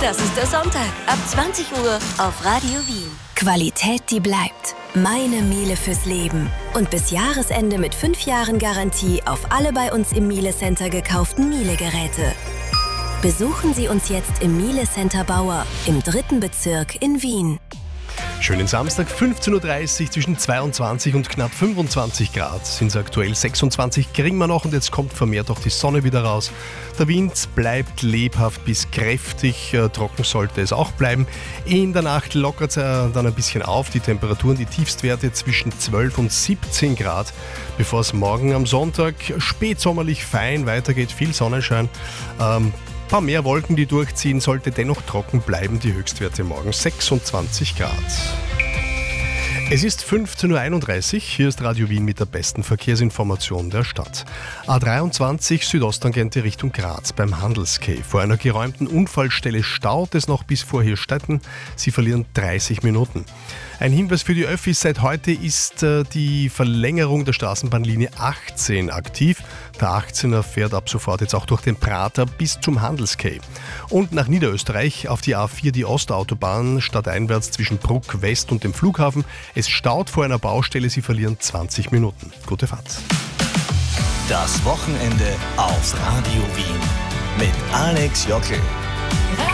Das ist der Sonntag ab 20 Uhr auf Radio Wien. Qualität, die bleibt. Meine Miele fürs Leben. Und bis Jahresende mit 5 Jahren Garantie auf alle bei uns im Miele Center gekauften Miele-Geräte. Besuchen Sie uns jetzt im Miele Center Bauer im 3. Bezirk in Wien. Schönen Samstag, 15.30 Uhr, zwischen 22 und knapp 25 Grad sind es aktuell. 26 kriegen wir noch und jetzt kommt vermehrt auch die Sonne wieder raus. Der Wind bleibt lebhaft bis kräftig, trocken sollte es auch bleiben. In der Nacht lockert es dann ein bisschen auf, die Temperaturen, die Tiefstwerte zwischen 12 und 17 Grad, bevor es morgen am Sonntag spätsommerlich fein weitergeht, viel Sonnenschein. Paar mehr Wolken, die durchziehen, sollte dennoch trocken bleiben. Die Höchstwerte morgen 26 Grad. Es ist 15.31 Uhr, hier ist Radio Wien mit der besten Verkehrsinformation der Stadt. A23 Südosttangente Richtung Graz beim Handelsquai. Vor einer geräumten Unfallstelle staut es noch bis vor Hirstetten. Sie verlieren 30 Minuten. Ein Hinweis für die Öffis: Seit heute ist die Verlängerung der Straßenbahnlinie 18 aktiv. Der 18er fährt ab sofort jetzt auch durch den Prater bis zum Handelsquai. Und nach Niederösterreich auf die A4, die Ostautobahn, stadteinwärts zwischen Bruck West und dem Flughafen. Es staut vor einer Baustelle, Sie verlieren 20 Minuten. Gute Fahrt. Das Wochenende auf Radio Wien mit Alex Jockel.